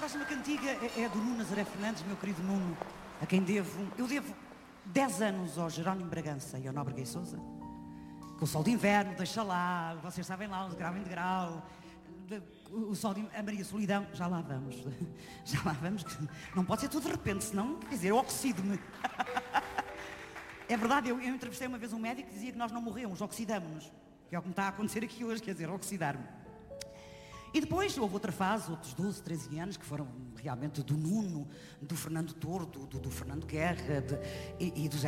próxima cantiga é do Nuno Nazaré Fernandes, meu querido Nuno, a quem eu devo 10 anos ao Jerónimo Bragança e ao Nóbrega e Sousa. Com o Sol de Inverno, Deixa Lá, vocês sabem lá, o De Grau em Degrau, o Sol de... a Maria Solidão, já lá vamos, que não pode ser tudo de repente, senão, quer dizer, eu oxido-me. É verdade, eu entrevistei uma vez um médico que dizia que nós não morremos, oxidamos-nos, que é o que me está a acontecer aqui hoje, quer dizer, oxidar-me. E depois houve outra fase, outros 12, 13 anos, que foram realmente do Nuno, do Fernando Tordo, do Fernando Guerra e do Zé